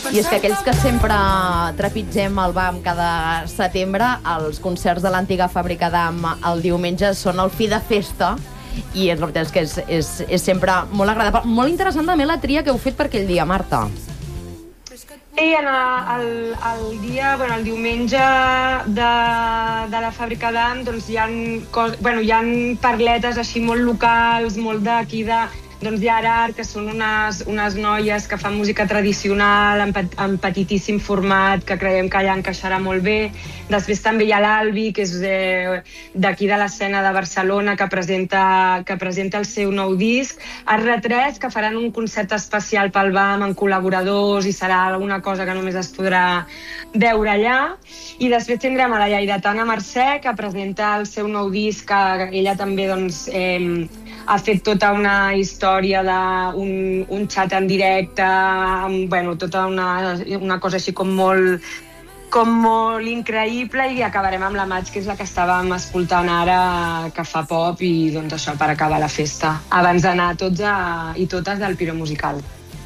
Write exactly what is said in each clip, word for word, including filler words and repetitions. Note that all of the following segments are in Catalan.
I és que aquells que sempre trepitgem el B A M cada setembre, els concerts de l'antiga fàbrica d'A M el diumenge són el fi de festa, i és, la veritat és que és, és, és sempre molt agradable. Molt interessant també la tria que heu fet per aquell dia, Marta. Sí, en el, el dia, bueno, el diumenge de, de la fàbrica d'A M, doncs hi ha, cos, bueno, hi ha parletes així molt locals, molt d'aquí de... Doncs hi ha Arar, que són unes, unes noies que fan música tradicional en, pet, en petitíssim format, que creiem que allà encaixarà molt bé. Després també hi ha l'Albi, que és d'aquí de l'escena de Barcelona, que presenta, que presenta el seu nou disc. R tres, que faran un concert especial pel B A M amb col·laboradors i serà alguna cosa que només es podrà veure allà. I després tindrem a la lleidatana Mercè, que presenta el seu nou disc, que ella també doncs, eh, ha fet tota una història d'un un xat en directe, amb, bueno, tota una, una cosa així com molt, com molt increïble, i acabarem amb la Maig, que és la que estàvem escoltant ara, que fa pop, i doncs això, per acabar la festa, abans d'anar tots a, i totes del Piro Musical.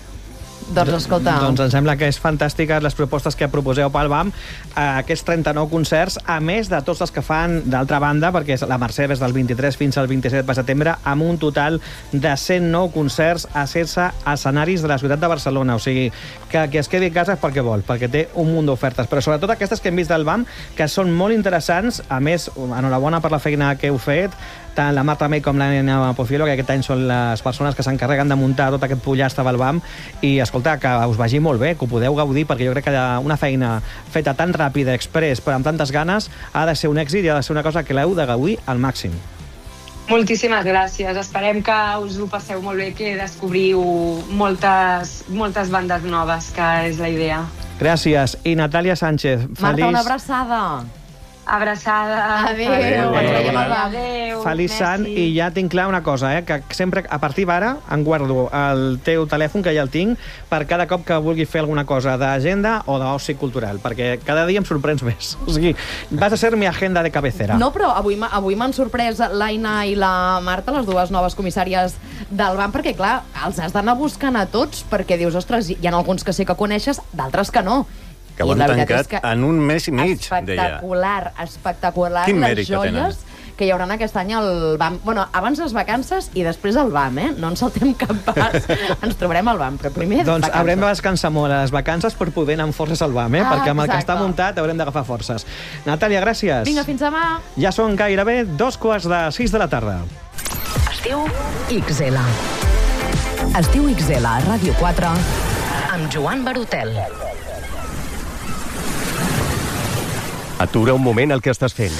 Doncs escolta... Doncs em sembla que és fantàstiques les propostes que proposeu pel B A M, aquests trenta-nou concerts, a més de tots els que fan d'altra banda, perquè la Mercè és del vint-i-tres fins al vint-i-set de setembre, amb un total de cent nou concerts a setze escenaris de la ciutat de Barcelona. O sigui, que qui es quedi a casa és perquè vol, perquè té un munt d'ofertes. Però sobretot aquestes que hem vist del B A M, que són molt interessants. A més, enhorabona per la feina que heu fet, tant la Marta May com la Nena Pofielo, que aquest any són les persones que s'encarreguen de muntar tot aquest pollastre del B A M, i escolta, que us vagi molt bé, que ho podeu gaudir, perquè jo crec que una feina feta tan ràpida, express, però amb tantes ganes, ha de ser un èxit i ha de ser una cosa que l'heu de gaudir al màxim. Moltíssimes gràcies. Esperem que us ho passeu molt bé, que descobriu moltes, moltes bandes noves, que és la idea. Gràcies. I Natàlia Sánchez, Marta, feliç... una abraçada. Abraçada. Adéu. Adéu. Adéu. Adéu. Feliç sant, i ja tinc clar una cosa, eh, que sempre, a partir d'ara, em guardo el teu telèfon, que ja el tinc, per cada cop que vulgui fer alguna cosa d'agenda o d'oci cultural, perquè cada dia em sorprens més. O sigui, vas a ser mi agenda de cabecera. No, però avui, avui m'han sorprès l'Aina i la Marta, les dues noves comissàries del B A M, perquè, clar, els has d'anar buscant a tots, perquè dius, ostres, hi ha alguns que sé que coneixes, d'altres que no. Que ho han tancat que en un mes i mig, espectacular, deia. espectacular, Quin les joies que hi haurà aquest any al B A M. Bueno, abans les vacances i després el B A M, eh? No ens saltem cap pas. Ens trobarem al B A M, però primer doncs vacances. Haurem de descansar molt a les vacances per poder anar amb forces al B A M, eh? Ah, perquè amb el que exacte. està muntat haurem d'agafar forces. Natàlia, gràcies. Vinga, fins demà. Ja són gairebé dos quarts de sis de la tarda. Estiu X L. Estiu X L a Ràdio quatre amb Joan Barotel. Atura un moment el que estàs fent.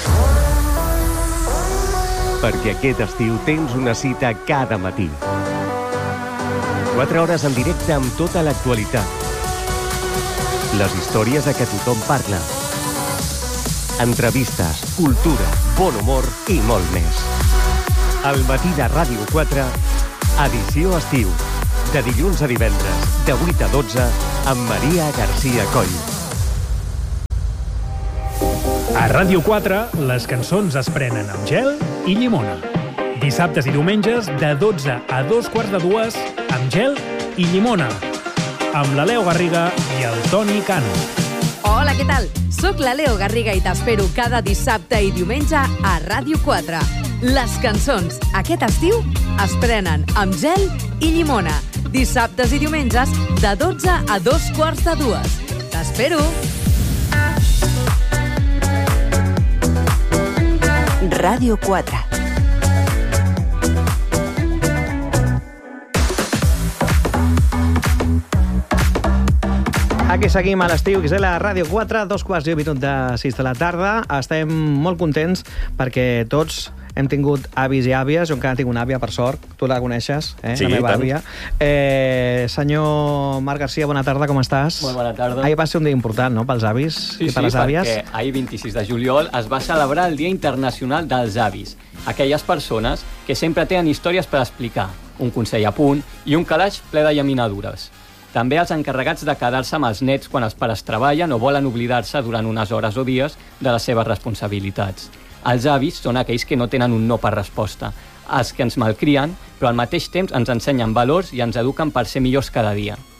Perquè aquest estiu tens una cita cada matí. Quatre hores en directe amb tota l'actualitat. Les històries de què tothom parla. Entrevistes, cultura, bon humor i molt més. Al matí de Ràdio quatre, edició estiu. De dilluns a divendres, de vuit a dotze, amb Maria García Coll. A Ràdio quatre, les cançons es prenen amb gel i llimona. Dissabtes i diumenges, de dotze a dos quarts de dues, amb gel i llimona. Amb la Leo Garriga i el Toni Cano. Hola, què tal? Soc la Leo Garriga i t'espero cada dissabte i diumenge a Ràdio quatre. Les cançons aquest estiu es prenen amb gel i llimona. Dissabtes i diumenges, de dotze a dos quarts de dues. T'espero! Ràdio quatre. Aquí seguim a l'estiu X L a Ràdio quatre, dos quarts i un minut de sis de la tarda. Estem molt contents perquè tots hem tingut avis i àvies. Jo encara tinc una àvia, per sort. Tu la coneixes, eh? Sí, la meva tant. àvia. Eh, senyor Marc Garcia, bona tarda, com estàs? Molt bona tarda. Ahir va ser un dia important, no?, pels avis Sí, i per sí, les àvies. perquè ahir, vint-i-sis de juliol, es va celebrar el Dia Internacional dels Avis. Aquelles persones que sempre tenen històries per explicar, un consell a punt i un calaix ple de llaminadures. També els encarregats de quedar-se amb els nets quan els pares treballen o volen oblidar-se durant unes hores o dies de les seves responsabilitats. Els avis són aquells que no tenen un no per resposta, els que ens malcrien, però al mateix temps ens ensenyen valors i ens eduquen per ser millors cada dia.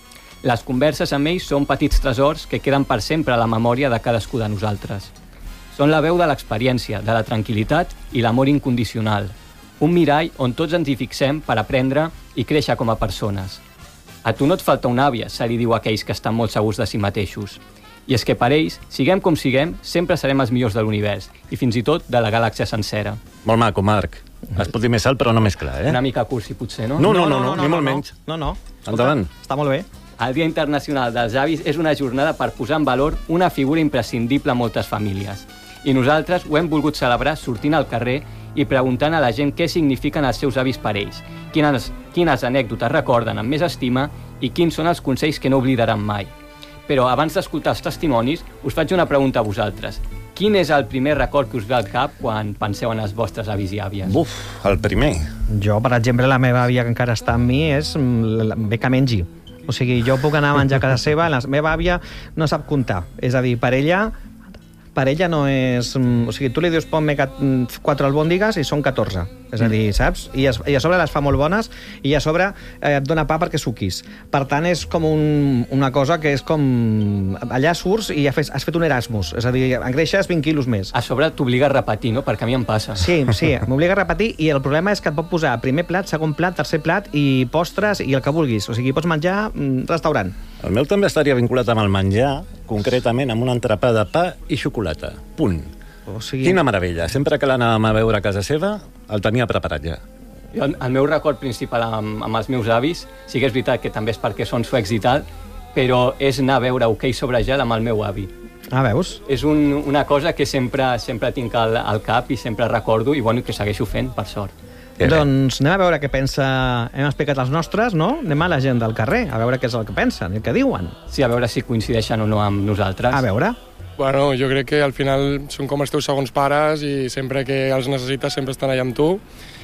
Les converses amb ells són petits tresors que queden per sempre a la memòria de cadascú de nosaltres. Són la veu de l'experiència, de la tranquil·litat i l'amor incondicional. Un mirall on tots ens hi fixem per aprendre i créixer com a persones. A tu no et falta una àvia, se li diu a aquells que estan molt segurs de si mateixos. I és que per ells, siguem com siguem, sempre serem els millors de l'univers, i fins i tot de la galàxia sencera. Molt maco, Marc. Es pot dir més alt, però no més clar, eh? Una mica cursi, potser, no? No, no, no, no, no ni molt menys. No, no. Endavant. Està molt bé. El Dia Internacional dels Avis és una jornada per posar en valor una figura imprescindible a moltes famílies. I nosaltres ho hem volgut celebrar sortint al carrer i preguntant a la gent què signifiquen els seus avis per ells, quines, quines anècdotes recorden amb més estima i quins són els consells que no oblidaran mai. Però abans d'escoltar els testimonis, us faig una pregunta a vosaltres. Quin és el primer record que us ve al cap quan penseu en els vostres avis i àvies? Buf, el primer. Jo, per exemple, la meva àvia que encara està amb mi és bé que mengi. O sigui, jo puc anar a menjar a casa seva, la meva àvia no sap comptar. És a dir, per ella... per ella no és... O sigui, tu li dius ponme quatre albòndigues i són catorze. És a dir, saps? I a, i a sobre les fa molt bones i a sobre eh, et dona pa perquè suquis. Per tant, és com un, una cosa que és com... Allà surts i has fet, has fet un Erasmus. És a dir, engreixes vint quilos més. A sobre t'obliga a repetir, no? Perquè a mi em passa. Sí, sí, m'obliga a repetir i el problema és que et pot posar primer plat, segon plat, tercer plat i postres i el que vulguis. O sigui, pots menjar mm, restaurant. El meu també estaria vinculat amb el menjar, concretament amb un entrepà de pa i xocolata. Punt. O sigui... Quina meravella. Sempre que l'anàvem a veure a casa seva, el tenia preparat ja. Jo, el meu record principal amb, amb els meus avis, sí que és veritat que també és perquè són suecs i tal, però és anar a veure hoquei sobre gel amb el meu avi. Ah, veus? És un, una cosa que sempre, sempre tinc al, al cap i sempre recordo i bueno, que segueixo fent, per sort. Eh, doncs anem a veure què pensa... Hem explicat els nostres, no? Anem a la gent del carrer, a veure què és el que pensen, el que diuen. Sí, a veure si coincideixen o no amb nosaltres. A veure... Bueno, jo crec que al final són com els teus segons pares i sempre que els necessites sempre estan allà amb tu.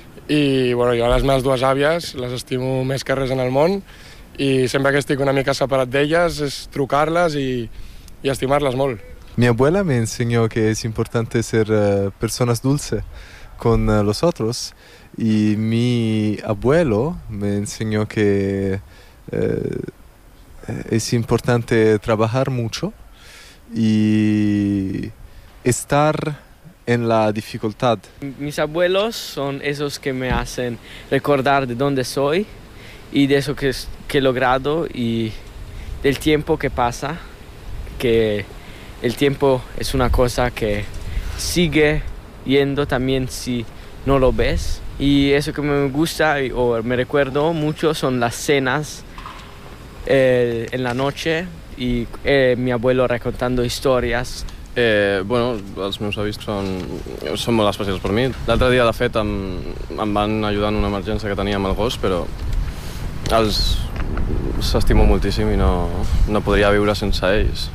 I bueno, jo a les meves dues àvies les estimo més que res en el món i sempre que estic una mica separat d'elles és trucar-les i, i estimar-les molt. Mi abuela me enseñó que es importante ser uh, personas dulces con uh, los otros y mi abuelo me enseñó que uh, es importante trabajar mucho y estar en la dificultad. Mis abuelos son esos que me hacen recordar de dónde soy y de eso que, que he logrado y del tiempo que pasa, que el tiempo es una cosa que sigue yendo también si no lo ves. Y eso que me gusta o me recuerdo mucho son las cenas eh, en la noche i eh, mi abuelo recontando històries. Eh, bueno, els meus avis són, són molt especials per mi. L'altre dia, de fet, em, em van ajudar en una emergència que teníem al gos, però els s'estimo moltíssim i no, no podria viure sense ells.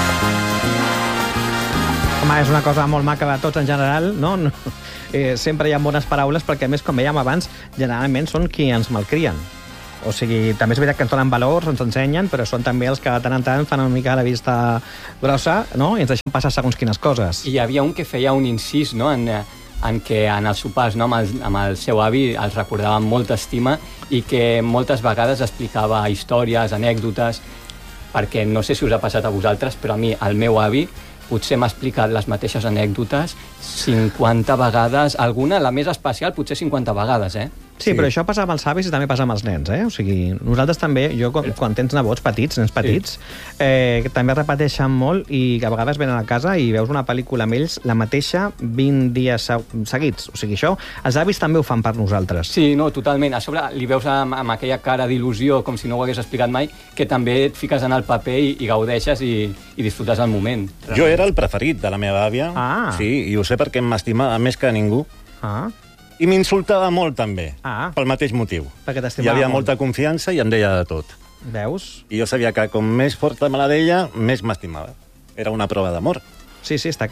Home, és una cosa molt maca de tots en general, no? Eh, sempre hi ha bones paraules perquè, a més, com veiem abans, generalment són qui ens malcrien. O sigui, també és veritat que ens donen valors, ens ensenyen, però són també els que de tant en tant fan una mica la vista grossa, no? I ens deixen passar segons quines coses. I hi havia un que feia un incís, no?, en, en què en els sopars, no?, amb, el, amb el seu avi els recordava amb molta estima i que moltes vegades explicava històries, anècdotes, perquè no sé si us ha passat a vosaltres, però a mi, el meu avi, potser m'ha explicat les mateixes anècdotes cinquanta vegades, alguna, la més especial, potser cinquanta vegades, eh? Sí, sí, però això passa amb els avis i també passa amb els nens, eh? O sigui, nosaltres també, jo quan, quan tens nebots petits, nens petits, sí. eh, també repeteixen molt i que a vegades venen a casa i veus una pel·lícula amb ells la mateixa vint dies seguits. O sigui, això, els avis també ho fan per nosaltres. Sí, no, totalment. A sobre li veus amb, amb aquella cara d'il·lusió, com si no ho hagués explicat mai, que també et fiques en el paper i, i gaudeixes i, i disfrutes el moment. Jo era el preferit de la meva àvia, ah. sí, i ho sé perquè m'estimava més que ningú. Ah. I m'insultava molt, també, ah. pel mateix motiu. Perquè t'estimava Hi havia molt. molta confiança i em deia de tot. Veus? I jo sabia que com més forta me la deia, més m'estimava. Era una prova d'amor. Sí, sí, està clar.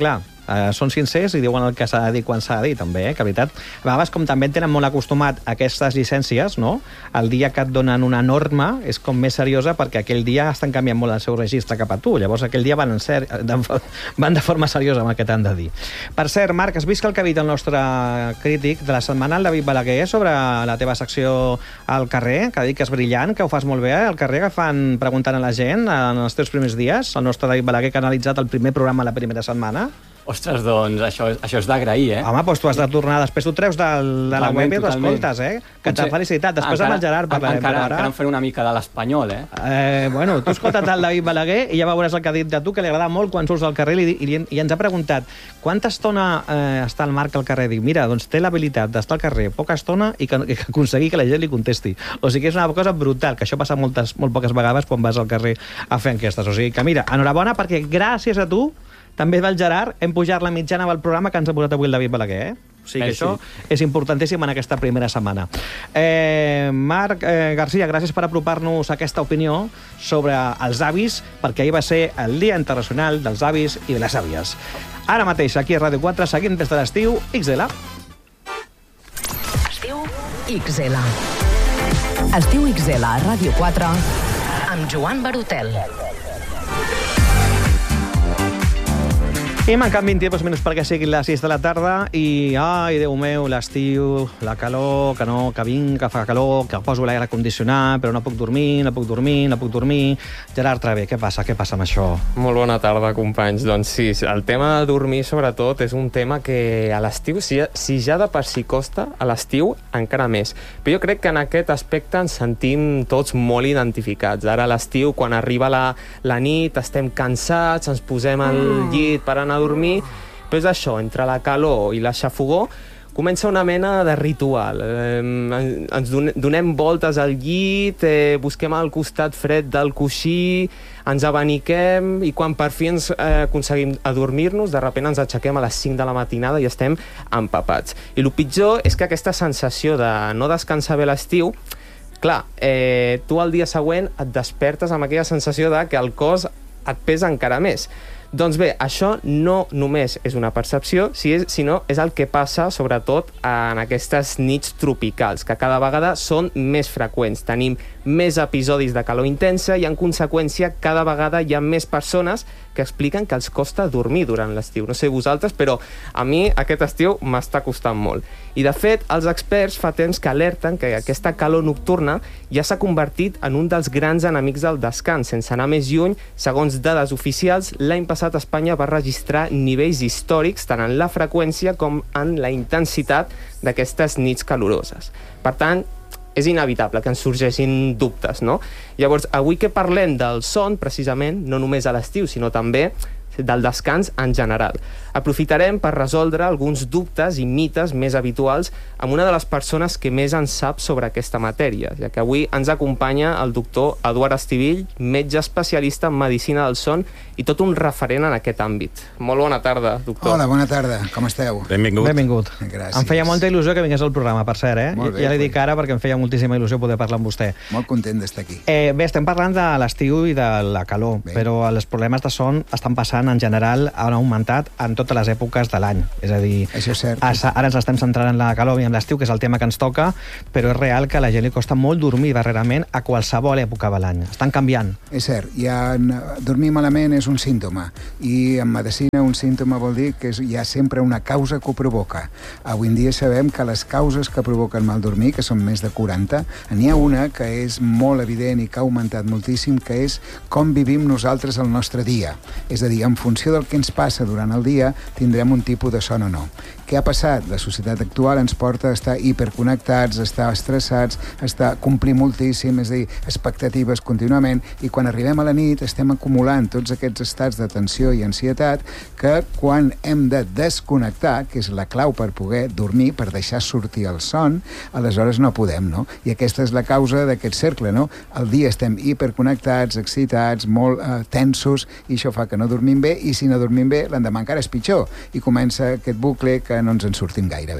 Uh, són sincers i diuen el que s'ha de dir quan s'ha de dir, també, eh? Que, veritat, a vegades, com també tenen molt acostumat a aquestes llicències, no? El dia que et donen una norma és com més seriosa perquè aquell dia estan canviant molt el seu registre cap a tu. Llavors, aquell dia van, en ser, de, van de forma seriosa amb el que t'han de dir. Per cert, Marc, has vist que el que ha dit el nostre crític de la setmana, el David Balaguer, sobre la teva secció al carrer, que ha dit que és brillant, que ho fas molt bé, al carrer, que fan preguntant a la gent en els teus primers dies, el nostre David Balaguer, que ha analitzat el primer programa la primera setmana. Ostres, doncs això, això és d'agrair, eh? Home, doncs tu has de tornar, després tu treus del, de la web i t'ho escoltes, eh? Que et felicitat. Després amb el Gerard parlarem. Encara, encara em faré una mica de l'espanyol, eh? eh? Bueno, tu escolta't el David Balaguer i ja veuràs el que ha dit de tu, que li agrada molt quan surts al carrer i, i, i ens ha preguntat quanta estona eh, està el Marc al carrer. Dic, mira, doncs té l'habilitat d'estar al carrer poca estona i que, que aconseguir que la gent li contesti. O sigui que és una cosa brutal, que això passa moltes, molt poques vegades quan vas al carrer a fer enquestes. O sigui que, mira, enhorabona perquè gràcies a tu també del Gerard hem pujat la mitjana del programa que ens ha posat avui el David Balaguer, eh? O sigui que això és importantíssim en aquesta primera setmana. Eh, Marc eh, Garcia, gràcies per apropar-nos aquesta opinió sobre els avis, perquè ahir va ser el Dia Internacional dels Avis i de les Àvies. Ara mateix, aquí a Ràdio quatre, seguint des de l'estiu, X L. Estiu X L. Estiu X L a Ràdio quatre amb Joan Barutel. I manquen vint-i-dos minuts perquè siguin les sis de la tarda i, ai, Déu meu, l'estiu, la calor, que no, que vinc, que fa calor, que poso l'aire condicionat, però no puc dormir, no puc dormir, no puc dormir. Gerard Travé, què passa? Què passa amb això? Molt bona tarda, companys. Doncs sí, el tema de dormir, sobretot, és un tema que a l'estiu, si, si ja de per si costa, a l'estiu encara més. Però jo crec que en aquest aspecte ens sentim tots molt identificats. Ara a l'estiu, quan arriba la, la nit, estem cansats, ens posem al llit per anar a dormir, però és això, entre la calor i la xafogor comença una mena de ritual. Eh, ens donem voltes al llit, eh, busquem al costat fred del coixí, ens abaniquem i quan per fi ens eh, aconseguim adormir-nos, de sobte ens aixequem a les cinc de la matinada i estem empapats. I el pitjor és que aquesta sensació de no descansar bé l'estiu, clar, eh, tu al dia següent et despertes amb aquella sensació de que el cos et pesa encara més. Doncs bé, això no només és una percepció, sinó és el que passa sobretot en aquestes nits tropicals, que cada vegada són més freqüents. Tenim més episodis de calor intensa i en conseqüència cada vegada hi ha més persones que expliquen que els costa dormir durant l'estiu. No sé vosaltres, però a mi aquest estiu m'està costant molt. I de fet, els experts fa temps que alerten que aquesta calor nocturna ja s'ha convertit en un dels grans enemics del descans. Sense anar més lluny, segons dades oficials, l'any passat Espanya va registrar nivells històrics tant en la freqüència com en la intensitat d'aquestes nits caloroses. Per tant, és inevitable que ens sorgeixin dubtes, no? Llavors, avui que parlem del son, precisament, no només a l'estiu, sinó també del descans en general. Aprofitarem per resoldre alguns dubtes i mites més habituals amb una de les persones que més en sap sobre aquesta matèria, ja que avui ens acompanya el doctor Eduard Estivill, metge especialista en medicina del son i tot un referent en aquest àmbit. Molt bona tarda, doctor. Hola, bona tarda. Com esteu? Benvingut. Benvingut. Gràcies. Em feia molta il·lusió que vingués al programa, per cert, eh? Molt bé, ja li dic ara perquè em feia moltíssima il·lusió poder parlar amb vostè. Molt content d'estar aquí. Eh, bé, estem parlant de l'estiu i de la calor, bé. Però els problemes de son estan passant en general, han augmentat en totes les èpoques de l'any. És a dir, això és cert. Ara ens estem centrant en la calor i en l'estiu, que és el tema que ens toca, però és real que a la gent li costa molt dormir darrerament a qualsevol època de l'any. Estan canviant. És cert. Ja, dormir malament és un símptoma i en medicina un símptoma vol dir que és, hi ha sempre una causa que ho provoca. Avui en dia sabem que les causes que provoquen mal dormir, que són més de quaranta, n'hi ha una que és molt evident i que ha augmentat moltíssim, que és com vivim nosaltres el nostre dia. És a dir, en funció del que ens passa durant el dia, tindrem un tipus de son o no. Què ha passat? La societat actual ens porta a estar hiperconnectats, a estar estressats, a estar, a complir moltíssim, és a dir, expectatives contínuament, i quan arribem a la nit estem acumulant tots aquests estats de tensió i ansietat que quan hem de desconnectar, que és la clau per poder dormir, per deixar sortir el son, aleshores no podem, no? I aquesta és la causa d'aquest cercle, no? Al dia estem hiperconnectats, excitats, molt eh, tensos, i això fa que no dormim bé, i si no dormim bé, l'endemà encara és pitjor, i comença aquest bucle que no ens en sortim gaire bé.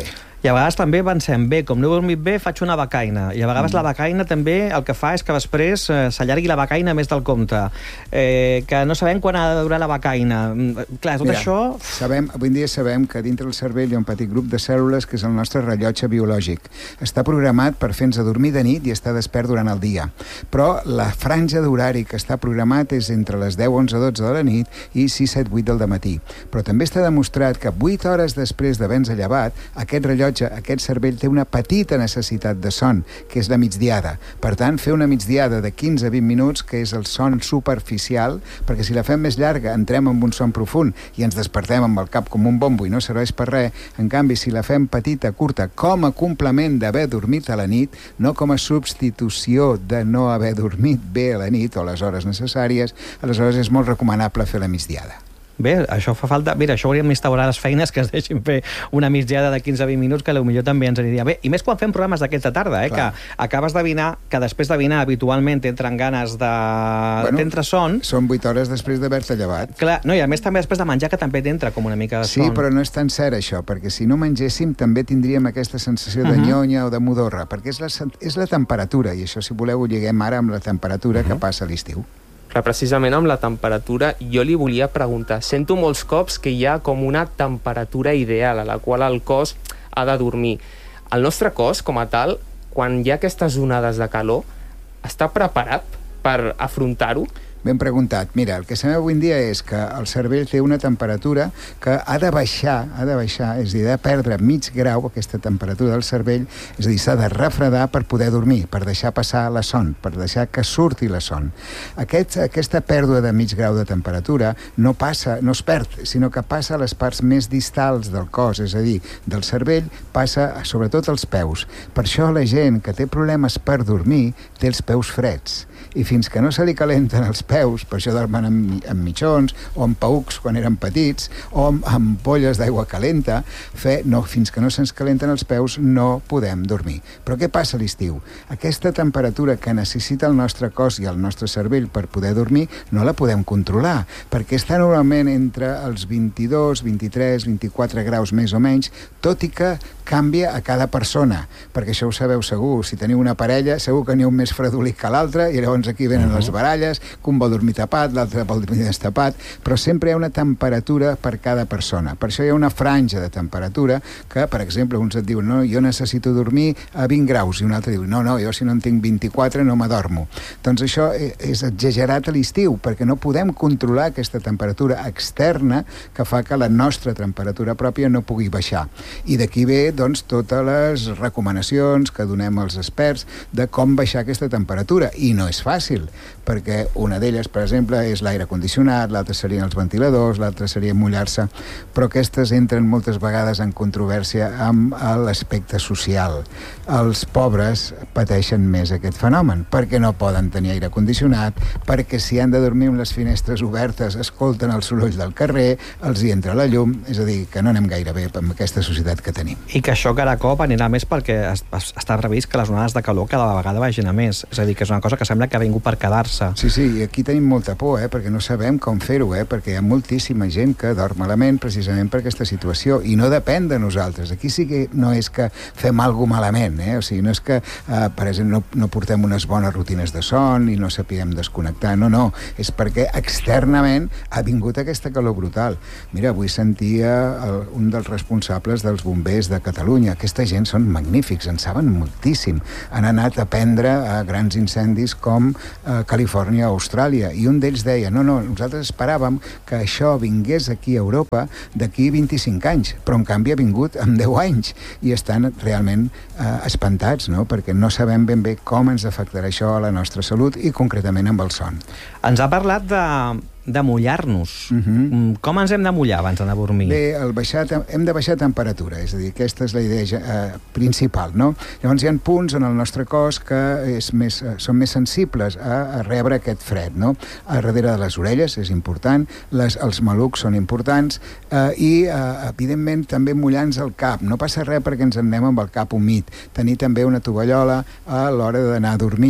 I a vegades també pensem, bé, com no he dormit bé, faig una becaina. I a vegades mm. la becaina també el que fa és que després eh, s'allargui la becaina més del compte. Eh, que no sabem quan ha de durar la becaina. Clar, tot Mira, això... Sabem, avui en dia sabem que dintre del cervell hi ha un petit grup de cèl·lules que és el nostre rellotge biològic. Està programat per fer-nos dormir de nit i estar despert durant el dia. Però la franja d'horari que està programat és entre les deu, onze, dotze de la nit i sis, set, vuit del dematí. Però també està demostrat que vuit hores després d'haver-nos llevat, aquest rellotge, aquest cervell té una petita necessitat de son, que és la migdiada. Per tant, fer una migdiada de quinze a vint minuts, que és el son superficial, perquè si la fem més llarga entrem en un son profund i ens despertem amb el cap com un bombo i no serveix per res. En canvi, si la fem petita, curta, com a complement d'haver dormit a la nit, no com a substitució de no haver dormit bé a la nit o les hores necessàries, aleshores és molt recomanable fer la migdiada. Bé, això fa falta... Mira, això hauríem d'instaurar les feines que es deixin fer una migdiada de quinze a vint minuts, que potser també ens aniria bé. I més quan fem programes d'aquesta tarda, eh? Clar. Que acabes de dinar, que després de dinar habitualment t'entren ganes de... Bueno, t'entra son. Són vuit hores després d'haver-te llevat. Clar, no, i a més també després de menjar, que també t'entra com una mica de son. Sí, però no és tan cert això, perquè si no mengéssim també tindríem aquesta sensació de uh-huh. nyonya o de modorra, perquè és la, és la temperatura, i això, si voleu, ho lliguem ara amb la temperatura uh-huh. que passa a l'estiu. Precisament amb la temperatura, jo li volia preguntar, sento molts cops que hi ha com una temperatura ideal a la qual el cos ha de dormir. El nostre cos, com a tal, quan hi ha aquestes onades de calor, està preparat per afrontar-ho? Ben preguntat. Mira, el que sabem avui en dia és que el cervell té una temperatura que ha de baixar, ha de baixar, és a dir, de perdre mig grau, aquesta temperatura del cervell, és a dir, s'ha de refredar per poder dormir, per deixar passar la son, per deixar que surti la son. Aquest, aquesta pèrdua de mig grau de temperatura no passa, no es perd, sinó que passa a les parts més distals del cos, és a dir, del cervell, passa sobretot als peus. Per això la gent que té problemes per dormir té els peus freds. I fins que no se li calenten els peus, per això dormen amb, amb mitjons, o amb paucs quan eren petits, o amb ampolles d'aigua calenta, fe, no, fins que no se'ns calenten els peus no podem dormir. Però què passa a l'estiu? Aquesta temperatura que necessita el nostre cos i el nostre cervell per poder dormir no la podem controlar, perquè està normalment entre els vint-i-dos, vint-i-tres, vint-i-quatre graus més o menys, tot i que canvia a cada persona, perquè això ho sabeu segur, si teniu una parella segur que n'hi ha un més fredolic que l'altre i llavors aquí venen uh-huh. les baralles, que un vol dormir tapat, l'altre vol dormir destapat, però sempre hi ha una temperatura per cada persona. Per això hi ha una franja de temperatura que, per exemple, uns et diuen no, jo necessito dormir a vint graus, i un altre diu no, no, jo si no en tinc vint-i-quatre no m'adormo. Doncs això és exagerat a l'estiu, perquè no podem controlar aquesta temperatura externa que fa que la nostra temperatura pròpia no pugui baixar. I d'aquí ve, doncs, totes les recomanacions que donem als experts de com baixar aquesta temperatura. I no és fàcil, perquè una d'elles, per exemple, és l'aire condicionat, l'altra serien els ventiladors, l'altra seria mullar-se, però aquestes entren moltes vegades en controvèrsia amb l'aspecte social. Els pobres pateixen més aquest fenomen, perquè no poden tenir aire condicionat, perquè si han de dormir amb les finestres obertes escolten el soroll del carrer, els hi entra la llum, és a dir, que no anem gaire bé amb aquesta societat que tenim. I que això cada cop anirà més perquè està previst que les onades de calor cada vegada vagin a més, és a dir, que és una cosa que sembla que ha vingut per quedar-se. Sí, sí, i aquí tenim molta por, eh, perquè no sabem com fer-ho, eh, perquè hi ha moltíssima gent que dorm malament precisament per aquesta situació, i no depèn de nosaltres. Aquí sí que no és que fem alguna malament, eh, o sigui, no és que, eh, per exemple, no, no portem unes bones rutines de son i no sapiguem desconnectar, no, no, és perquè externament ha vingut aquesta calor brutal. Mira, avui sentia el, un dels responsables dels bombers de Catalunya. Aquesta gent són magnífics, en saben moltíssim. Han anat a prendre a grans incendis com a Califòrnia o Austràlia, i un d'ells deia, no, no, nosaltres esperàvem que això vingués aquí a Europa d'aquí vint-i-cinc anys, però en canvi ha vingut en deu anys, i estan realment eh, espantats, no?, perquè no sabem ben bé com ens afectarà això a la nostra salut i concretament amb el son. Ens ha parlat de... de mullar-nos. Uh-huh. Com ens hem de mullar abans d'anar a dormir? Bé, el baixar, hem de baixar temperatura, és a dir, aquesta és la idea eh, principal, no? Llavors hi ha punts en el nostre cos que és més, eh, són més sensibles a, a rebre aquest fred, no? A darrere de les orelles és important, les, els malucs són importants, eh, i eh, evidentment també mullar-nos el cap. No passa res perquè ens en anem amb el cap humit. Tenir també una tovallola a l'hora d'anar a dormir,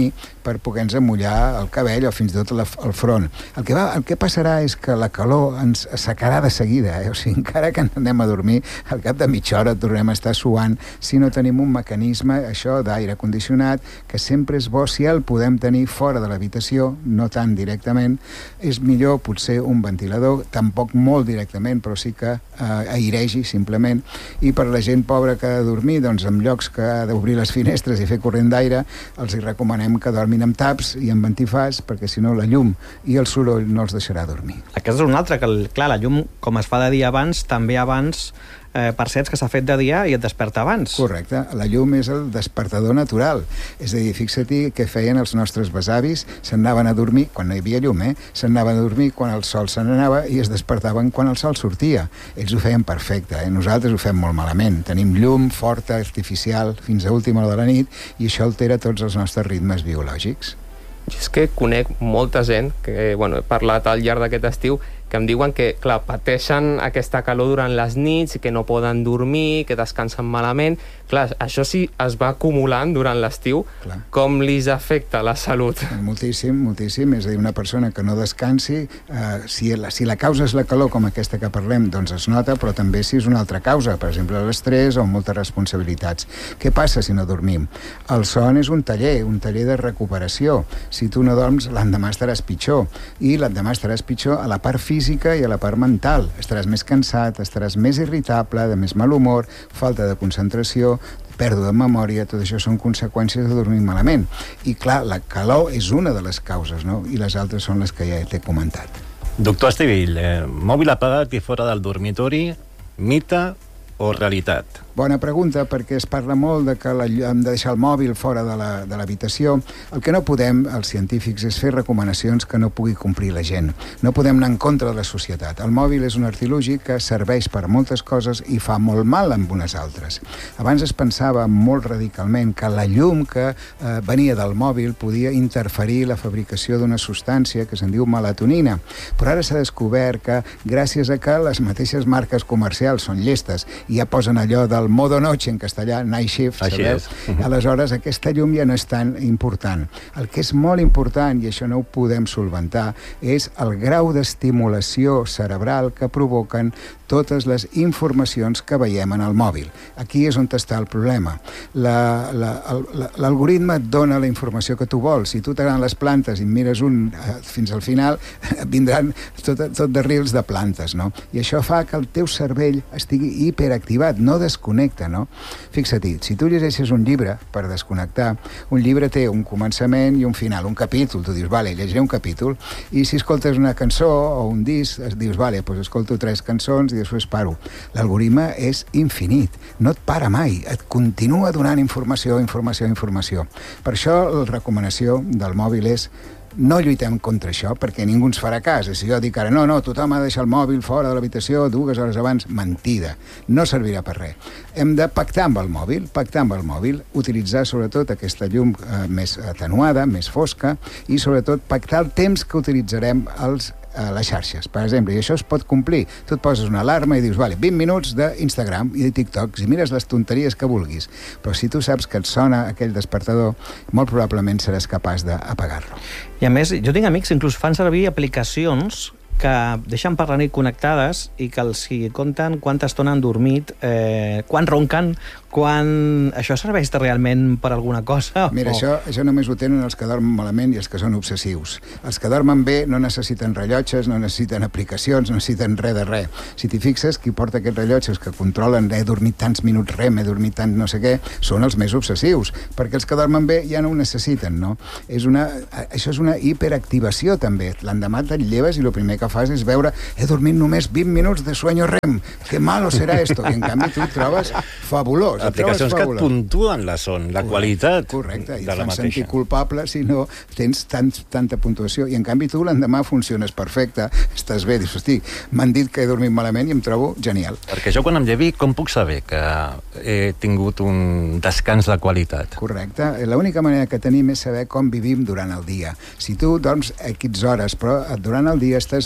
per poder-nos amullar el cabell o fins i tot la, el front. El que, va, el que passarà és que la calor ens assecarà de seguida, eh? O sigui, encara que anem a dormir, al cap de mitja hora tornem a estar suant si no tenim un mecanisme, això d'aire condicionat, que sempre és bo si el podem tenir fora de l'habitació, no tan directament. És millor potser un ventilador, tampoc molt directament, però sí que eh, airegi simplement. I per la gent pobra que ha de dormir, doncs en llocs que ha d'obrir les finestres i fer corrent d'aire, els hi recomanem que dormin amb taps i amb antifàs, perquè si no la llum i el soroll no els deixarà dormir. Aquest és un altre, que clar, la llum, com es fa de dia abans, també abans eh, percebs que s'ha fet de dia i et desperta abans. Correcte. La llum és el despertador natural. És a dir, fixa-t'hi què feien els nostres besavis, se'n anaven a dormir, quan no hi havia llum, eh? Se'n anaven a dormir quan el sol se n'anava i es despertaven quan el sol sortia. Ells ho feien perfecte, eh? Nosaltres ho fem molt malament. Tenim llum forta, artificial, fins a última hora de la nit, i això altera tots els nostres ritmes biològics. Jo és que conec molta gent que, bueno, he parlat al llarg d'aquest estiu, que em diuen que, clar, pateixen aquesta calor durant les nits i que no poden dormir, que descansen malament. Clar, això sí es va acumulant durant l'estiu. Com li afecta la salut? Moltíssim, moltíssim. És a dir, una persona que no descansi, eh, si, la, si la causa és la calor, com aquesta que parlem, doncs es nota, però també si és una altra causa, per exemple, l'estrès o moltes responsabilitats. Què passa si no dormim? El son és un taller, un taller de recuperació. Si tu no dorms, l'endemà estaràs pitjor. I l'endemà estaràs pitjor a la part física i a la part mental. Estaràs més cansat, estaràs més irritable, de més mal humor, falta de concentració, pèrdua de memòria. Tot això són conseqüències de dormir malament. I clar, la calor és una de les causes, no? I les altres són les que ja t'he comentat. Doctor Estivill, eh, mòbil apagat i fora del dormitori, mite o realitat? Bona pregunta, perquè es parla molt de que la, hem de deixar el mòbil fora de la, de l'habitació. El que no podem, els científics, és fer recomanacions que no pugui complir la gent. No podem anar en contra de la societat. El mòbil és un artilugi que serveix per moltes coses i fa molt mal amb unes altres. Abans es pensava molt radicalment que la llum que eh, venia del mòbil podia interferir la fabricació d'una substància que se'n diu melatonina. Però ara s'ha descobert que, gràcies a que les mateixes marques comercials són llestes i ja posen allò del modo noche en castellà, night shift, sabeu? Uh-huh. Aleshores, aquesta llum ja no és tan important. El que és molt important, i això no ho podem solventar, és el grau d'estimulació cerebral que provoquen totes les informacions que veiem en el mòbil. Aquí és on està el problema. La, la, la, l'algoritme et dona la informació que tu vols. Si tu t'agraden les plantes i mires un eh, fins al final, vindran tot, tot de rils de plantes, no? I això fa que el teu cervell estigui hiperactivat, no desconnecta, no? Fixa-t'hi, si tu llegeixes un llibre per desconnectar, un llibre té un començament i un final, un capítol. Tu dius, vale, llegiré un capítol. I si escoltes una cançó o un disc, dius, vale, doncs escolto tres cançons i després paro. L'algoritme és infinit, no et para mai, et continua donant informació, informació, informació. Per això la recomanació del mòbil és no lluitem contra això, perquè ningú ens farà cas. Si jo dic ara, no, no, tothom ha de deixar el mòbil fora de l'habitació dues hores abans, mentida. No servirà per res. Hem de pactar amb el mòbil, pactar amb el mòbil, utilitzar sobretot aquesta llum eh, més atenuada, més fosca, i sobretot pactar el temps que utilitzarem els a les xarxes, per exemple, i això es pot complir. Tu et poses una alarma i dius, vale, vint minuts d'Instagram i de TikTok, i mires les tonteries que vulguis, però si tu saps que et sona aquell despertador, molt probablement seràs capaç d'apagar-lo. I a més, jo tinc amics que inclús fan servir aplicacions que deixen per la nit connectades i que els hi compten quanta estona han dormit, eh, quan ronquen, quan... Això serveix realment per alguna cosa? Mira, o... això, això només ho tenen els que dormen malament i els que són obsessius. Els que dormen bé no necessiten rellotges, no necessiten aplicacions, no necessiten res de res. Si t'hi fixes, qui porta aquests rellotges que controlen he dormit tants minuts rem, he dormit tant no sé què, són els més obsessius, perquè els que dormen bé ja no ho necessiten, no? És una, això és una hiperactivació, també. L'endemà te'n lleves i el primer que fas és veure he dormit només vint minuts de sueño rem, que malo serà esto, i en canvi tu et trobes fabulós. Aplicacions que et puntuen la son, la qualitat correcte, de la mateixa. Correcte, i fan sentir culpable si no tens tant, tanta puntuació. I en canvi tu l'endemà funciones perfecte, estàs bé, dius, hosti, m'han dit que he dormit malament i em trobo genial. Perquè jo quan em llevi, com puc saber que he tingut un descans de qualitat? Correcte. L'única manera que tenim és saber com vivim durant el dia. Si tu dorms a quines hores, però durant el dia estàs bé,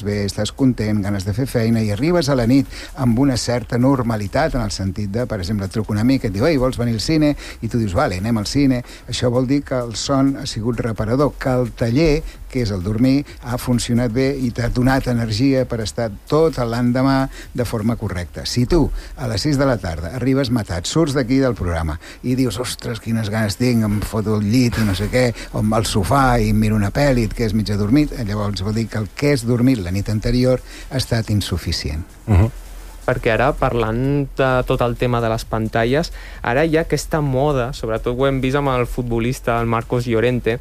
bé, estàs content, ganes de fer feina, i arribes a la nit amb una certa normalitat, en el sentit de, per exemple, et truca un amic que et diu, ei, vols venir al cine? I tu dius, vale, anem al cine. Això vol dir que el son ha sigut reparador, que el taller, que és el dormir, ha funcionat bé i t'ha donat energia per estar tot l'endemà de forma correcta. Si tu, a les sis de la tarda, arribes matat, surts d'aquí del programa i dius, ostres, quines ganes tinc, em foto el llit i no sé què, o al sofà i em miro una pel·li, que és mitja dormit, llavors vol dir que el que és dormit la nit anterior ha estat insuficient. Uh-huh. Perquè ara, parlant de tot el tema de les pantalles, ara hi ha aquesta moda, sobretot ho hem vist amb el futbolista, el Marcos Llorente,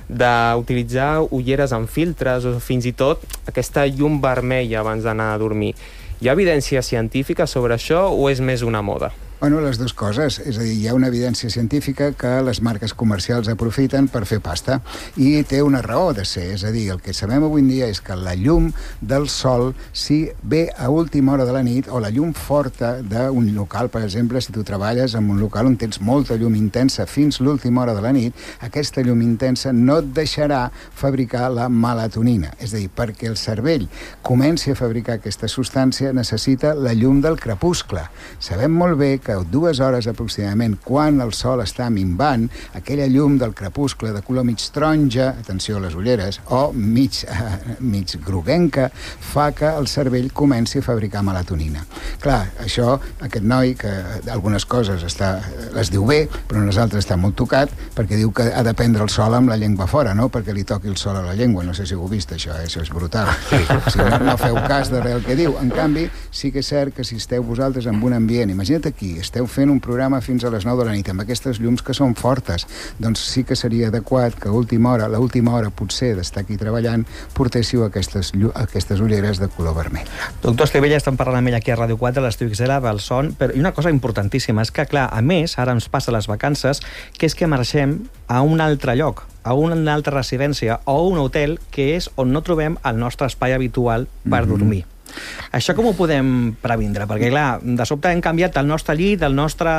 d'utilitzar ulleres amb filtres o fins i tot aquesta llum vermella abans d'anar a dormir. Hi ha evidència científica sobre això o és més una moda? Bueno, les dues coses. És a dir, hi ha una evidència científica que les marques comercials aprofiten per fer pasta i té una raó de ser. És a dir, el que sabem avui en dia és que la llum del sol, si ve a última hora de la nit, o la llum forta d'un local, per exemple, si tu treballes en un local on tens molta llum intensa fins l'última hora de la nit, aquesta llum intensa no et deixarà fabricar la melatonina. És a dir, perquè el cervell comenci a fabricar aquesta substància necessita la llum del crepuscle. Sabem molt bé que dues hores aproximadament, quan el sol està minvant, aquella llum del crepuscle de color mig taronja, atenció a les ulleres, o mig, eh, mig groguenca, fa que el cervell comenci a fabricar melatonina. Clar, això, aquest noi, que algunes coses està, les diu bé, però en les altres està molt tocat, perquè diu que ha de prendre el sol amb la llengua fora, no? Perquè li toqui el sol a la llengua. No sé si ho heu vist, això, eh? Això és brutal. Sí. O sigui, no, no feu cas de res el que diu. En canvi, sí que és cert que si esteu vosaltres en un ambient, imagina't aquí, esteu fent un programa fins a les nou de la nit amb aquestes llums que són fortes, doncs sí que seria adequat que a última hora, l'última hora potser d'estar aquí treballant, portéssiu aquestes, aquestes ulleres de color vermell. Doctor Estivella, estem parlant amb ell aquí a Ràdio quatre, l'Estiu X L, pel son, però i una cosa importantíssima és que, clar, a més, ara ens passa les vacances, que és que marxem a un altre lloc, a una altra residència o un hotel que és on no trobem el nostre espai habitual per mm-hmm. dormir. Això com ho podem previndre? Perquè, clar, de sobte hem canviat el nostre llit, el nostre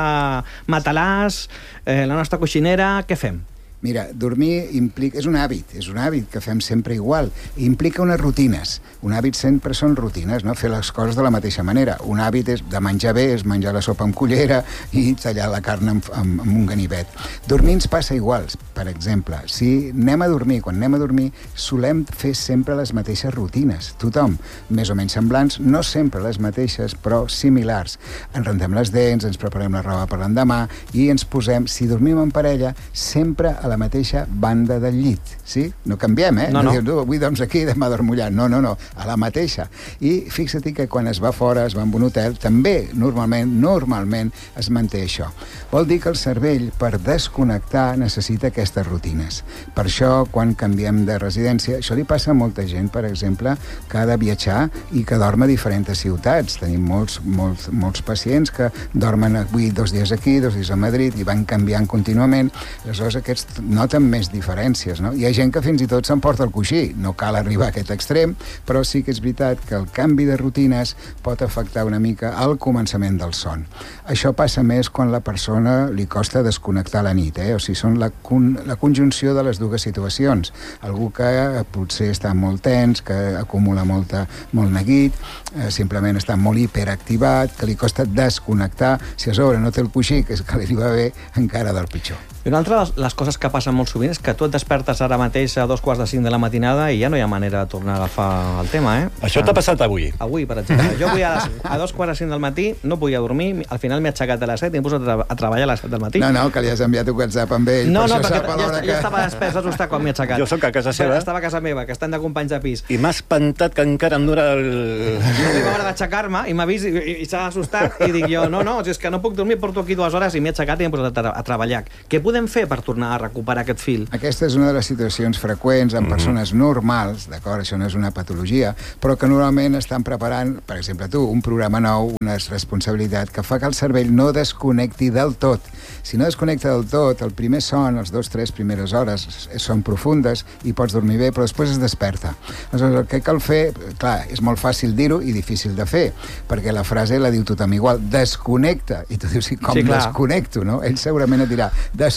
matalàs, eh, la nostra coixinera, què fem? Mira, dormir implica, és un hàbit, és un hàbit que fem sempre igual, i implica unes rutines. Un hàbit sempre són rutines, no? Fer les coses de la mateixa manera. Un hàbit és de menjar bé, és menjar la sopa amb cullera i tallar la carn amb, amb, amb un ganivet. Dormir ens passa igual. Per exemple, si anem a dormir, quan anem a dormir, solem fer sempre les mateixes rutines. Tothom, més o menys semblants, no sempre les mateixes, però similars. Ens rentem les dents, ens preparem la roba per l'endemà i ens posem, si dormim en parella, sempre a la mateixa banda del llit, sí? No canviem, eh? No, no. no dius, avui dorms aquí, demà dorm mullat. No, no, no, a la mateixa. I fixa't que quan es va fora, es va a un hotel, també, normalment, normalment es manté això. Vol dir que el cervell, per desconnectar, necessita aquestes rutines. Per això, quan canviem de residència, això li passa a molta gent, per exemple, que ha de viatjar i que dorm a diferents ciutats. Tenim molts, molts, molts pacients que dormen avui dos dies aquí, dos dies a Madrid, i van canviant contínuament. Aleshores, aquests noten més diferències, no? Hi ha gent que fins i tot s'emporta el coixí. No cal arribar a aquest extrem, però sí que és veritat que el canvi de rutines pot afectar una mica el començament del son. Això passa més quan la persona li costa desconnectar a la nit, eh? O sigui, són la, con la conjunció de les dues situacions. Algú que potser està molt tens, que acumula molta, molt neguit, eh, simplement està molt hiperactivat, que li costa desconnectar. Si a sobre no té el coixí, que, és que li va bé, encara del pitjor. I una altra de les coses que passen molt sovint és que tu et despertes ara mateix a dos quarts de cinc de la matinada i ja no hi ha manera de tornar a agafar el tema, eh? Això t'ha passat avui? Avui, per exemple. Jo avui a, les, a dos quarts de cinc del matí no podia dormir, al final m'he aixecat a les set i m'he posat a, a treballar a les set del matí. No, no, que li has enviat un WhatsApp amb ell. No, no, per perquè jo, que... jo estava despert, saps estar quan m'he aixecat. Jo sóc a casa seva. Estava a casa meva, que estan de companys de pis. I m'ha espantat que encara em dura el... Jo li va haver d'aixecar-me i m'ha vist i, i, i s'ha assustat i dic jo, no, no, és que no puc dormir, porto aquí dues hores i m'he aixecat i m'he posat a, a treballar. Què podem fer per tornar a recuperar aquest fil? Aquesta és una de les situacions freqüents en persones normals, d'acord, això no és una patologia, però que normalment estan preparant, per exemple tu, un programa nou, una responsabilitat que fa que el cervell no desconnecti del tot. Si no desconnecta del tot, el primer son, els dos, tres primeres hores són profundes i pots dormir bé, però després es desperta. Aleshores, el que cal fer, clar, és molt fàcil dir-ho i difícil de fer, perquè la frase la diu tothom igual, desconnecta, i tu dius, com sí, desconnecto, no? Ell segurament et dirà, desconnecta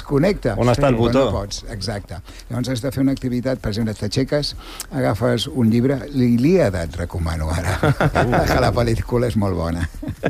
desconnecta. On està el botó? No pots, exacte. Llavors has de fer una activitat, per exemple, t'aixeques, agafes un llibre, l'Ilíada et recomano ara, que la pel·lícula és molt bona,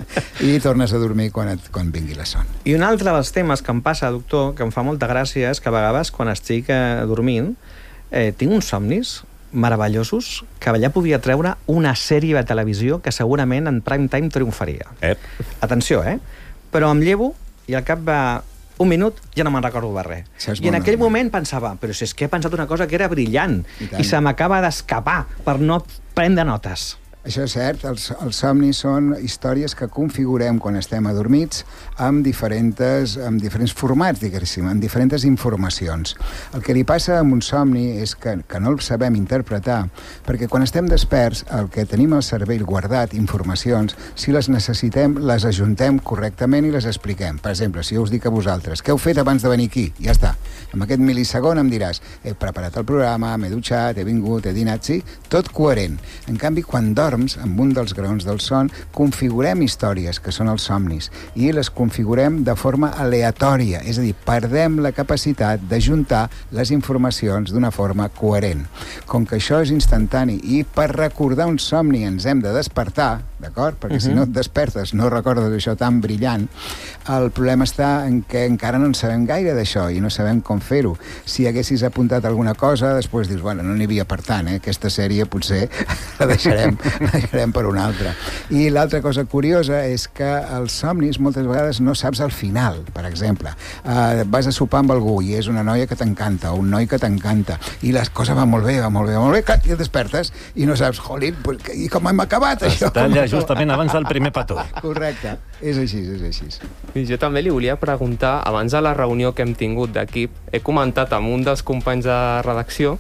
i tornes a dormir quan, et, quan vingui la son. I un altre dels temes que em passa, doctor, que em fa molta gràcia, és que a vegades, quan estic eh, dormint, eh, tinc uns somnis meravellosos que allà podria treure una sèrie de televisió que segurament en prime time triomfaria. Ep. Atenció, eh? Però em llevo i al cap d'un minut ja no me'n recordo de res. I en aquell moment pensava, però si és que he pensat una cosa que era brillant i, i se m'acaba d'escapar per no prendre notes. Això és cert, els, els somnis són històries que configurem quan estem adormits amb diferents, amb diferents formats, diguéssim, amb diferents informacions. El que li passa amb un somni és que, que no el sabem interpretar, perquè quan estem desperts, el que tenim al cervell guardat, informacions, si les necessitem, les ajuntem correctament i les expliquem. Per exemple, si jo us dic a vosaltres, què heu fet abans de venir aquí? Ja està. En aquest milisegon em diràs, he preparat el programa, m'he dutxat, he vingut, he dinat, sí? Tot coherent. En canvi, quan dorms, amb un dels graons del son, configurem històries, que són els somnis, i les configurem de forma aleatòria, és a dir, perdem la capacitat d'ajuntar les informacions d'una forma coherent. Com que això és instantani i per recordar un somni ens hem de despertar, d'acord? Perquè uh-huh. si no et despertes, no recordes això tan brillant, el problema està en què encara no en sabem gaire d'això i no sabem com fer-ho. Si haguessis apuntat alguna cosa, després dius, bueno, no n'hi havia per tant, eh? Aquesta sèrie potser la deixarem, la deixarem per una altra. I l'altra cosa curiosa és que els somnis moltes vegades no saps el final. Per exemple, eh, vas a sopar amb algú i és una noia que t'encanta o un noi que t'encanta i la cosa va molt bé, va molt bé, va molt bé, clar, i et despertes i no saps, jolín, i com hem acabat això? Està allà justament abans del primer petó. Correcte, és així, és així. I jo també li volia preguntar, abans de la reunió que hem tingut d'equip, he comentat amb un dels companys de redacció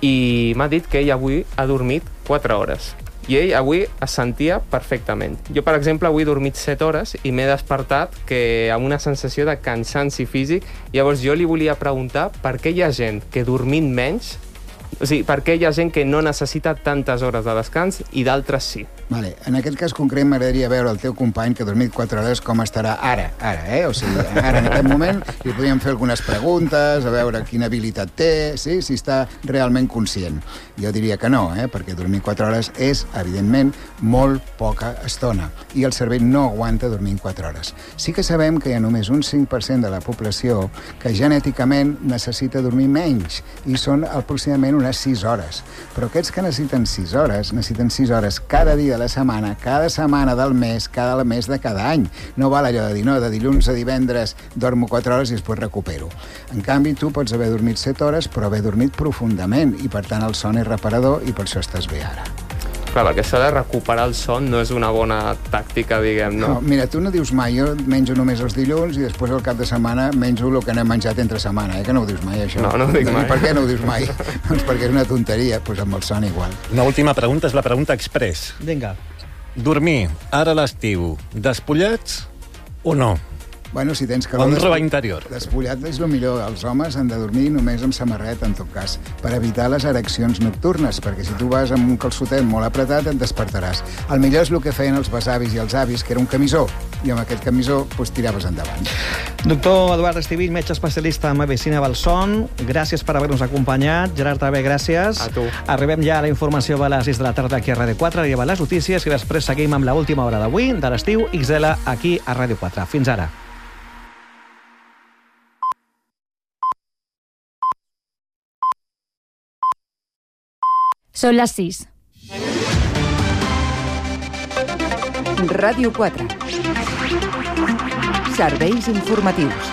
i m'ha dit que ell avui ha dormit quatre hores. I ell avui es sentia perfectament. Jo, per exemple, avui he dormit set hores i m'he despertat que amb una sensació de cansanci físic. Llavors jo li volia preguntar per què hi ha gent que dormint menys, o sigui, per què hi ha gent que no necessita tantes hores de descans i d'altres sí. Vale. En aquest cas concret m'agradaria veure el teu company que ha dormit quatre hores com estarà ara, ara, eh? O sigui, ara en aquest moment li podríem fer algunes preguntes, a veure quina habilitat té, sí? Si està realment conscient. Jo diria que no, eh? Perquè dormir quatre hores és, evidentment, molt poca estona i el cervell no aguanta dormir quatre hores. Sí que sabem que hi ha només un cinc per cent de la població que genèticament necessita dormir menys i són aproximadament unes sis hores. Però aquests que necessiten sis hores, necessiten sis hores cada dia de la setmana, cada setmana del mes, cada mes de cada any. No val allò de dir, no, de dilluns a divendres dormo quatre hores i després recupero. En canvi, tu pots haver dormit set hores, però haver dormit profundament i, per tant, el son és reparador i per això estàs bé ara. Clar, perquè s'ha de recuperar el son no és una bona tàctica, diguem, no? No, mira, tu no dius mai, jo menjo només els dilluns i després al cap de setmana menjo el que n'he menjat entre setmana, eh? Que no ho dius mai, això. No, no ho dic mai. I per què no ho dius mai? Doncs perquè és una tonteria, doncs amb el son igual. Una última pregunta és la pregunta express. Vinga. Dormir, ara a l'estiu, despullats o no? Bueno, si tens calor... Amb roba interior. Despullat és el millor. Els homes han de dormir només amb samarreta, en tot cas, per evitar les ereccions nocturnes, perquè si tu vas amb un calçotet molt apretat et despertaràs. El millor és el que feien els besavis i els avis, que era un camisó, i amb aquest camisó pues, tiraves endavant. Doctor Eduard Estivill, metge especialista en medicina del son, gràcies per haver-nos acompanyat. Gerard Travé, gràcies. A tu. Arribem ja a la informació a les sis de la tarda aquí a Ràdio quatre, arriben les notícies i després seguim amb l'última hora d'avui, de l'estiu, X L, aquí a Ràdio quatre. Fins ara. Són les sis. Ràdio quatre. Serveis informatius.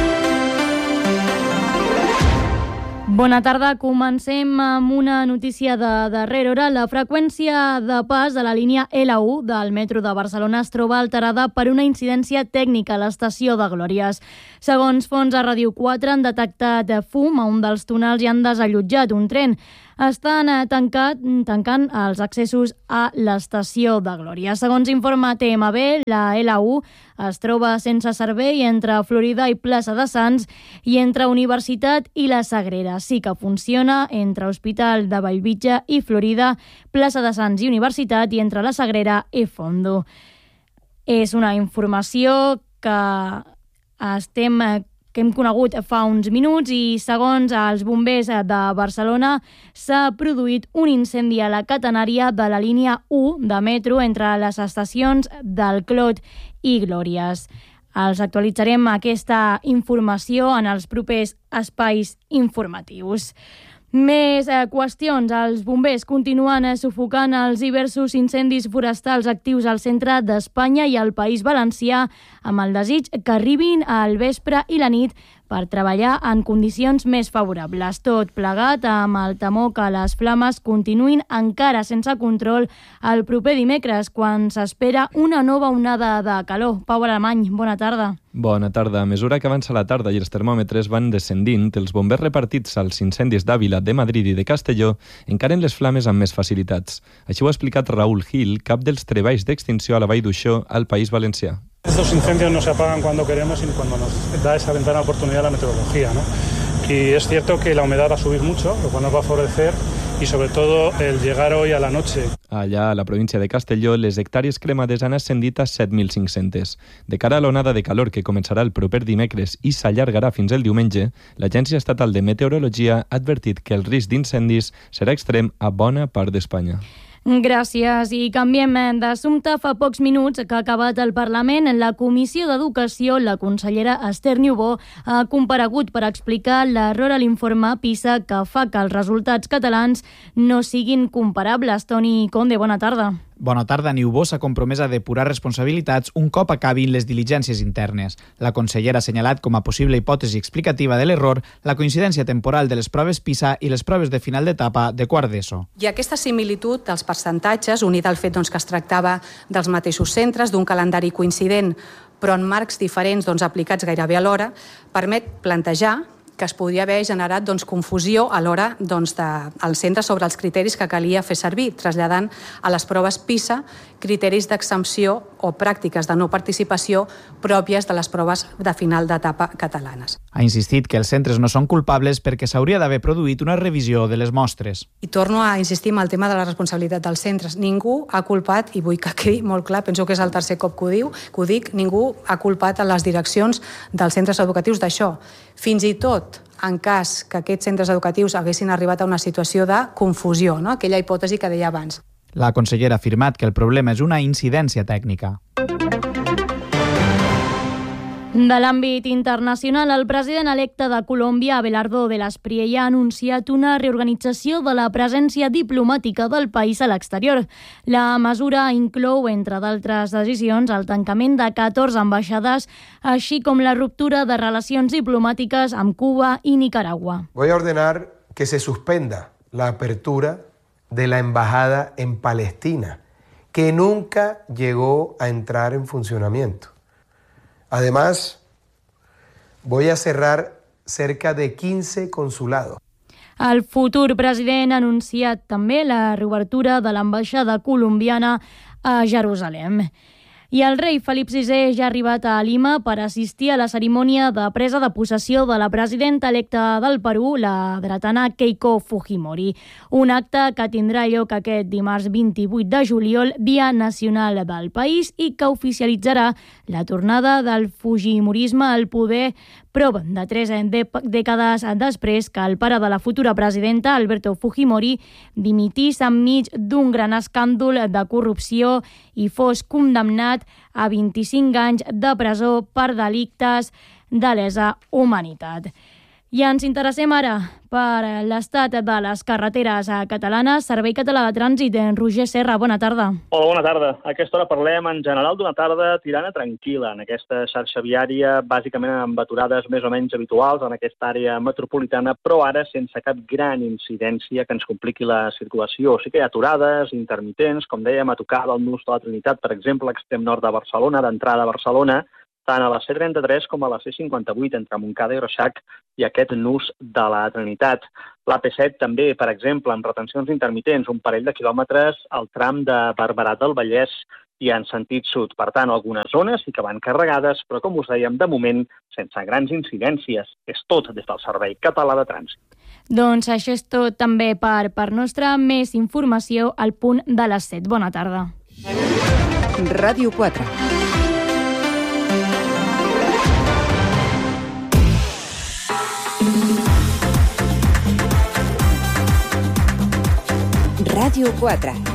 Bona tarda. Comencem amb una notícia de darrera hora. La freqüència de pas de la línia L u del metro de Barcelona es troba alterada per una incidència tècnica a l'estació de Glòries. Segons fonts a Ràdio quatre, han detectat fum a un dels túnels i han desallotjat un tren. Estan tancat, tancant els accessos a l'estació de Glòria. Segons informa T M B, la L u es troba sense servei entre Florida i Plaça de Sants i entre Universitat i la Sagrera. Sí que funciona entre Hospital de Bellvitge i Florida, Plaça de Sants i Universitat i entre la Sagrera i Fondo. És una informació que estem que hem conegut fa uns minuts i, segons els bombers de Barcelona, s'ha produït un incendi a la catenària de la línia u de metro entre les estacions del Clot i Glòries. Els actualitzarem aquesta informació en els propers espais informatius. Més eh, qüestions. Els bombers continuen eh, sufocant els diversos incendis forestals actius al centre d'Espanya i al País Valencià amb el desig que arribin al vespre i la nit per treballar en condicions més favorables. Tot plegat amb el temor que les flames continuïn encara sense control el proper dimecres, quan s'espera una nova onada de calor. Pau Alemany, bona tarda. Bona tarda. A mesura que avança la tarda i els termòmetres van descendint, els bombers repartits als incendis d'Àvila, de Madrid i de Castelló encaren les flames amb més facilitats. Així ho ha explicat Raúl Gil, cap dels treballs d'extinció a la Vall d'Uixó, al País Valencià. Estos incendios no se apagan cuando queremos, sino cuando nos da esa ventana de oportunidad la meteorología, ¿no? Y es cierto que la humedad va a subir mucho, lo cual nos va a favorecer, y sobre todo el llegar hoy a la noche. Allà, a la província de Castelló, les hectàrees cremades han ascendit a set mil cinc-cents. De cara a l'onada de calor que començarà el proper dimecres i s'allargarà fins el diumenge, l'Agència Estatal de Meteorologia ha advertit que el risc d'incendis serà extrem a bona part d'Espanya. Gràcies. I canviem d'assumpte. Fa pocs minuts que ha acabat el Parlament, en la Comissió d'Educació, la consellera Esther Niubó ha comparegut per explicar l'error a l'informe PISA que fa que els resultats catalans no siguin comparables. Toni Conde, bona tarda. Bona tarda. Niubó s'ha compromès a depurar responsabilitats un cop acabin les diligències internes. La consellera ha assenyalat com a possible hipòtesi explicativa de l'error la coincidència temporal de les proves PISA i les proves de final d'etapa de quart d'ESO. I aquesta similitud dels percentatges, unida al fet doncs, que es tractava dels mateixos centres, d'un calendari coincident, però en marcs diferents doncs, aplicats gairebé alhora, permet plantejar que es podria haver generat doncs, confusió a l'hora doncs, del centre sobre els criteris que calia fer servir, traslladant a les proves PISA criteris d'exempció o pràctiques de no participació pròpies de les proves de final d'etapa catalanes. Ha insistit que els centres no són culpables perquè s'hauria d'haver produït una revisió de les mostres. I torno a insistir en el tema de la responsabilitat dels centres. Ningú ha culpat, i vull que quedi molt clar, penso que és el tercer cop que ho diu, que ho dic, ningú ha culpat a les direccions dels centres educatius d'això. Fins i tot en cas que aquests centres educatius haguessin arribat a una situació de confusió, no? Aquella hipòtesi que deia abans. La consellera ha afirmat que el problema és una incidència tècnica. De l'àmbit internacional, el president electe de Colòmbia, Abelardo de l'Espriella, ha anunciat una reorganització de la presència diplomàtica del país a l'exterior. La mesura inclou, entre d'altres decisions, el tancament de catorze ambaixades, així com la ruptura de relacions diplomàtiques amb Cuba i Nicaragua. Voy a ordenar que se suspenda la apertura de la embajada en Palestina, que nunca llegó a entrar en funcionamiento. Además, voy a cerrar cerca de quince consulados. El futur president ha anunciat també la reobertura de l'ambaixada colombiana a Jerusalem. I el rei Felip sisè ja ha arribat a Lima per assistir a la cerimònia de presa de possessió de la presidenta electa del Perú, la dretana Keiko Fujimori. Un acte que tindrà lloc aquest dimarts vint-i-vuit de juliol, Dia Nacional del país, i que oficialitzarà la tornada del fujimorisme al poder prop de tres dècades després que el pare de la futura presidenta, Alberto Fujimori, dimitís enmig d'un gran escàndol de corrupció i fos condemnat a vint-i-cinc anys de presó per delictes de lesa humanitat. I ens interessem ara per l'estat de les carreteres catalanes. Servei Català de Trànsit, en Roger Serra, bona tarda. Hola, bona tarda. A aquesta hora parlem en general d'una tarda tirana tranquil·la en aquesta xarxa viària, bàsicament amb aturades més o menys habituals en aquesta àrea metropolitana, però ara sense cap gran incidència que ens compliqui la circulació. Sí que hi ha aturades intermitents, com dèiem, a tocar del nus de la Trinitat, per exemple, l'extrem nord de Barcelona, d'entrada a Barcelona, tant a la C trenta-tres com a la C cinquanta-vuit, entre Montcada i Reixac, i aquest nus de la Trinitat. L'A P set també, per exemple, amb retencions intermitents, un parell de quilòmetres al tram de Barberà del Vallès i en sentit sud. Per tant, algunes zones sí que van carregades, però com us dèiem, de moment, sense grans incidències. És tot des del Servei Català de Trànsit. Doncs això és tot també per part nostra. Més informació al punt de les set. Bona tarda. Ràdio quatre. Ràdio quatre.